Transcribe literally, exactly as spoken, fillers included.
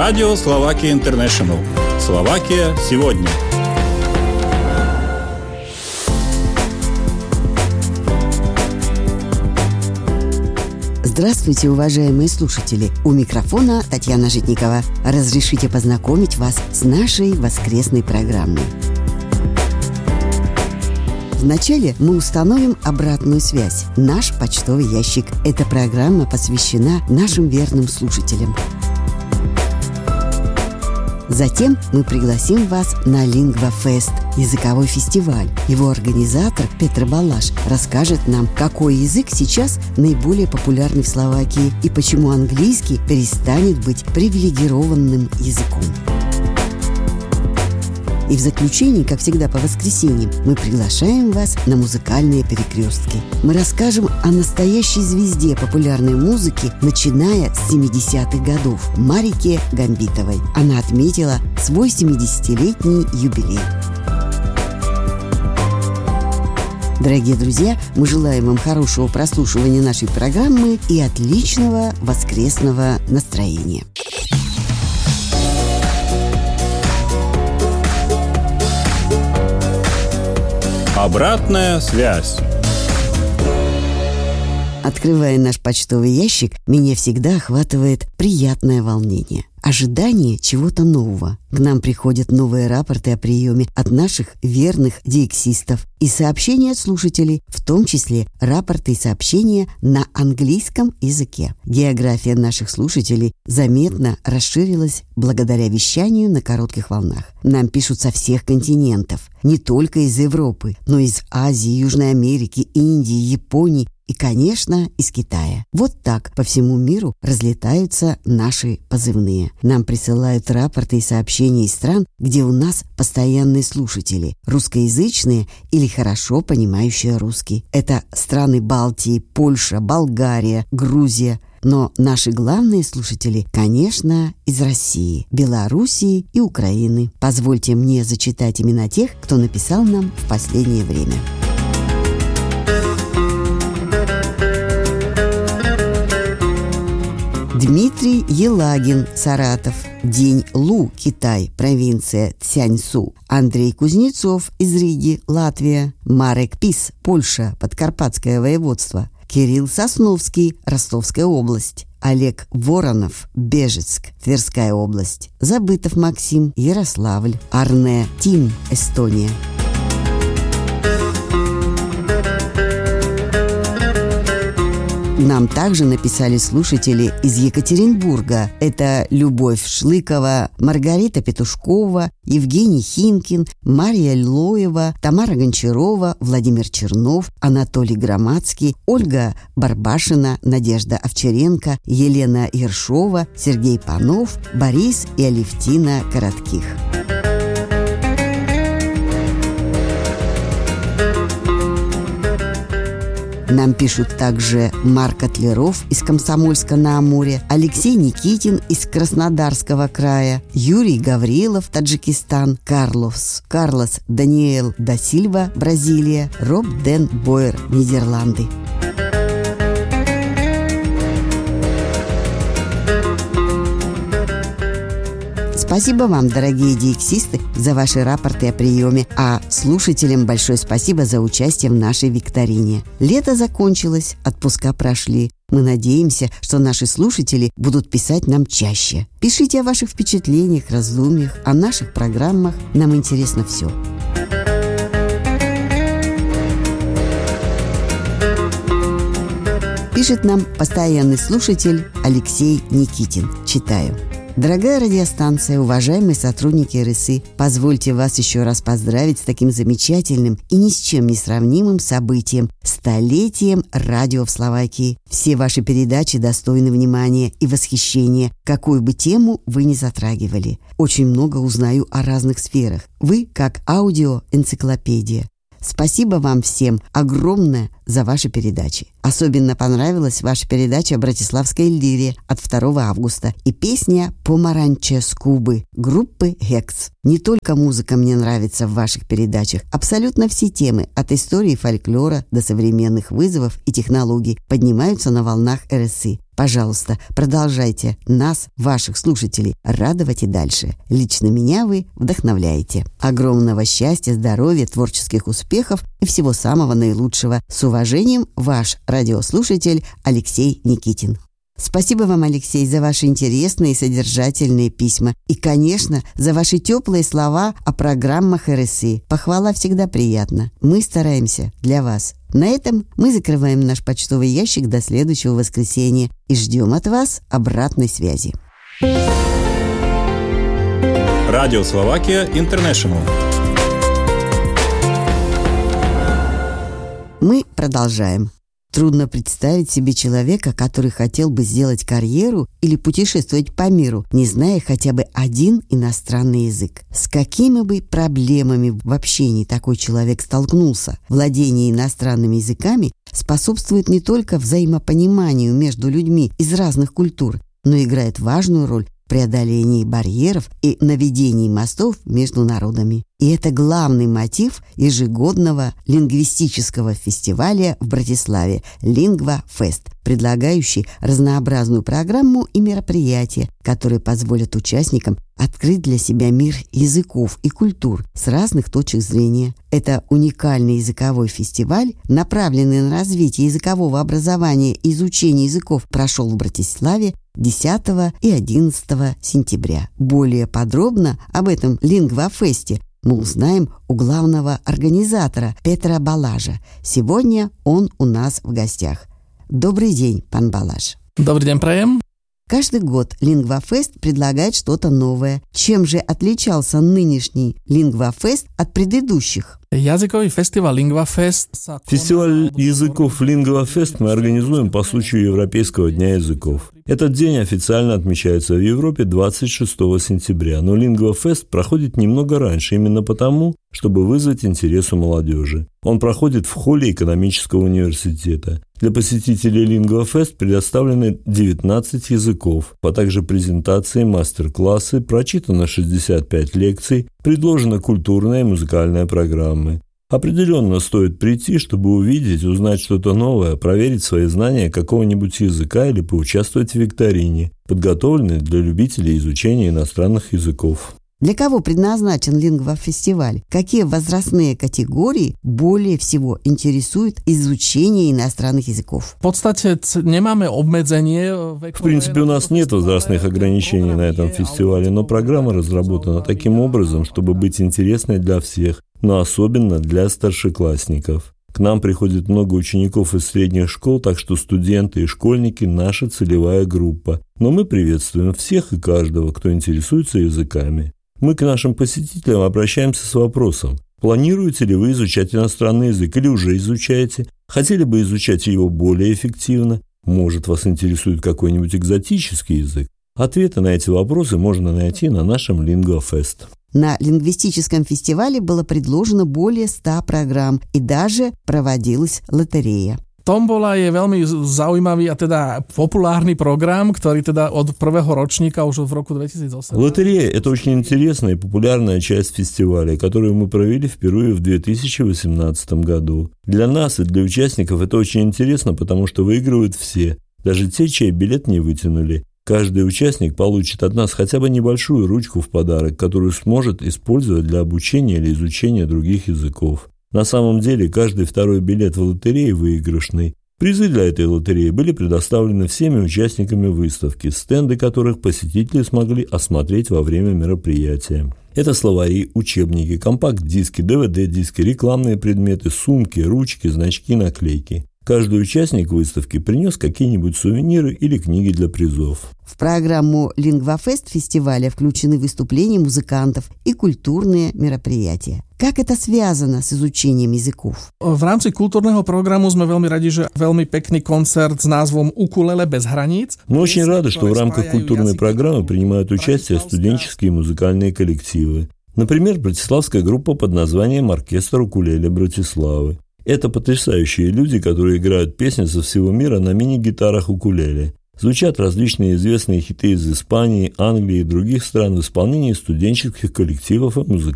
Радио Словакия Интернешнл. Словакия сегодня. Здравствуйте, уважаемые слушатели! У микрофона Татьяна Житникова. Разрешите познакомить вас с нашей воскресной программой. Вначале мы установим обратную связь. Наш почтовый ящик. Эта программа посвящена нашим верным слушателям. Затем мы пригласим вас на Лингва-фест, языковой фестиваль. Его организатор Петр Балаш расскажет нам, какой язык сейчас наиболее популярный в Словакии и почему английский перестанет быть привилегированным языком. И в заключении, как всегда по воскресеньям, мы приглашаем вас на музыкальные перекрестки. Мы расскажем о настоящей звезде популярной музыки, начиная с семидесятых годов, Марике Гамбитовой. Она отметила свой семидесятилетний юбилей. Дорогие друзья, мы желаем вам хорошего прослушивания нашей программы и отличного воскресного настроения. Обратная связь. Открывая наш почтовый ящик, меня всегда охватывает приятное волнение. Ожидание чего-то нового. К нам приходят новые рапорты о приеме от наших верных диексистов и сообщения от слушателей, в том числе рапорты и сообщения на английском языке. География наших слушателей заметно расширилась благодаря вещанию на коротких волнах. Нам пишут со всех континентов, не только из Европы, но и из Азии, Южной Америки, Индии, Японии и, конечно, из Китая. Вот так по всему миру разлетаются наши позывные. Нам присылают рапорты и сообщения из стран, где у нас постоянные слушатели, русскоязычные или хорошо понимающие русский. Это страны Балтии, Польша, Болгария, Грузия. Но наши главные слушатели, конечно, из России, Белоруссии и Украины. Позвольте мне зачитать имена тех, кто написал нам в последнее время. Дмитрий Елагин, Саратов. День Лу, Китай, провинция Цзяньсу. Андрей Кузнецов из Риги, Латвия. Марек Пис, Польша, Подкарпатское воеводство. Кирилл Сосновский, Ростовская область. Олег Воронов, Бежецк, Тверская область. Забытов Максим, Ярославль. Арне Тим, Эстония. Нам также написали слушатели из Екатеринбурга. Это Любовь Шлыкова, Маргарита Петушкова, Евгений Хинкин, Мария Лоева, Тамара Гончарова, Владимир Чернов, Анатолий Громадский, Ольга Барбашина, Надежда Овчаренко, Елена Ершова, Сергей Панов, Борис и Алевтина Коротких. Нам пишут также Марк Котлеров из Комсомольска-на-Амуре, Алексей Никитин из Краснодарского края, Юрий Гаврилов, Таджикистан, Карлос, Карлос Даниэл да Сильва, Бразилия, Роб Ден Бойер, Нидерланды. Спасибо вам, дорогие диексисты, за ваши рапорты о приеме, а слушателям большое спасибо за участие в нашей викторине. Лето закончилось, отпуска прошли. Мы надеемся, что наши слушатели будут писать нам чаще. Пишите о ваших впечатлениях, раздумьях, о наших программах. Нам интересно все. Пишет нам постоянный слушатель Алексей Никитин. Читаю. Дорогая радиостанция, уважаемые сотрудники эр эс и, позвольте вас еще раз поздравить с таким замечательным и ни с чем не сравнимым событием – столетием радио в Словакии. Все ваши передачи достойны внимания и восхищения, какую бы тему вы ни затрагивали. Очень много узнаю о разных сферах. Вы как аудиоэнциклопедия. Спасибо вам всем огромное за ваши передачи. Особенно понравилась ваша передача «Братиславская лирия» от второго августа и песня «Помаранче с Кубы» группы «Хекс». Не только музыка мне нравится в ваших передачах, абсолютно все темы, от истории фольклора до современных вызовов и технологий, поднимаются на волнах эр эс и. Пожалуйста, продолжайте нас, ваших слушателей, радовать и дальше. Лично меня вы вдохновляете. Огромного счастья, здоровья, творческих успехов и всего самого наилучшего. С уважением, ваш радиослушатель Алексей Никитин. Спасибо вам, Алексей, за ваши интересные и содержательные письма. И, конечно, за ваши теплые слова о программах эр эс и. Похвала всегда приятна. Мы стараемся для вас. На этом мы закрываем наш почтовый ящик до следующего воскресенья и ждем от вас обратной связи. Радио Словакия Интернешнл. Мы продолжаем. Трудно представить себе человека, который хотел бы сделать карьеру или путешествовать по миру, не зная хотя бы один иностранный язык. С какими бы проблемами в общении такой человек столкнулся? Владение иностранными языками способствует не только взаимопониманию между людьми из разных культур, но играет важную роль в преодолении барьеров и наведении мостов между народами. И это главный мотив ежегодного лингвистического фестиваля в Братиславе «Лингва Фест», предлагающий разнообразную программу и мероприятия, которые позволят участникам открыть для себя мир языков и культур с разных точек зрения. Это уникальный языковой фестиваль, направленный на развитие языкового образования и изучения языков, прошел в Братиславе десятого и одиннадцатого сентября. Более подробно об этом Лингва-фесте мы узнаем у главного организатора Петра Балажа. Сегодня он у нас в гостях. Добрый день, пан Балаж. Добрый день, праем. Каждый год Лингва-фест предлагает что-то новое. Чем же отличался нынешний Лингва-фест от предыдущих? Языковый фестиваль Лингва-фест. Фестиваль языков Лингва-фест мы организуем по случаю Европейского дня языков. Этот день официально отмечается в Европе двадцать шестого сентября, но Лингва-фест проходит немного раньше, именно потому, чтобы вызвать интерес у молодежи. Он проходит в холле экономического университета. Для посетителей Лингва-фест предоставлены девятнадцать языков, а также презентации, мастер-классы, прочитано шестьдесят пять лекций, предложена культурная и музыкальная программы. Определенно стоит прийти, чтобы увидеть, узнать что-то новое, проверить свои знания какого-нибудь языка или поучаствовать в викторине, подготовленной для любителей изучения иностранных языков. Для кого предназначен Лингва-фестиваль? Какие возрастные категории более всего интересуют изучение иностранных языков? В подстате немаме обмедзение. В принципе, у нас нет возрастных ограничений на этом фестивале, но программа разработана таким образом, чтобы быть интересной для всех, но особенно для старшеклассников. К нам приходит много учеников из средних школ, так что студенты и школьники – наша целевая группа. Но мы приветствуем всех и каждого, кто интересуется языками. Мы к нашим посетителям обращаемся с вопросом: планируете ли вы изучать иностранный язык или уже изучаете? Хотели бы изучать его более эффективно? Может, вас интересует какой-нибудь экзотический язык? Ответы на эти вопросы можно найти на нашем Лингва-фест. На лингвистическом фестивале было предложено более ста программ и даже проводилась лотерея. Tombola je veľmi zaujímavý a teda populárny program, ktorý teda od prvého ročníka už v roku двадцать ноль восемь. Лотерея – это очень интересная и популярная часть фестиваля, которую мы провели впервые в две тысячи восемнадцатом году. Для нас и для участников это очень интересно, потому что выигрывают все, даже те, чей билет не вытянули. Каждый участник получит от нас хотя бы небольшую ручку в подарок, которую сможет использовать для обучения или изучения других языков. На самом деле, каждый второй билет в лотерее выигрышный. Призы для этой лотереи были предоставлены всеми участниками выставки, стенды которых посетители смогли осмотреть во время мероприятия. Это словари, учебники, компакт-диски, дэ вэ дэ-диски, рекламные предметы, сумки, ручки, значки, наклейки. Каждый участник выставки принес какие-нибудь сувениры или книги для призов. В программу Лингва-фест фестиваля включены выступления музыкантов и культурные мероприятия. Как это связано с изучением языков? V rámci kultúrneho programu sme veľmi radi, že veľmi pekný koncert s názvom Ukulele bez hraníc. Мы очень рады, что в рамках культурной программы принимают участие студенческие музыкальные коллективы. Например, братиславская группа под названием «Оркестр укулеле Братиславы». Это потрясающие люди, которые играют песни со всего мира на мини-гитарах укулеле. Звучат различные известные хиты из Испании, Англии и других стран в исполнении студенческих коллективов и музыкантов.